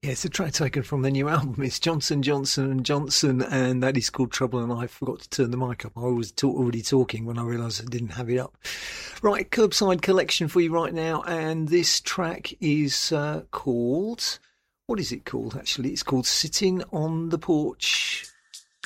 Yeah, it's a track taken from the new album. It's Johnson, Johnson and Johnson, and that is called Trouble, and I forgot to turn the mic up. I was already talking when I realised I didn't have it up. Right, Curbside Collection for you right now, and this track is called... What is it called, actually? It's called Sitting on the Porch.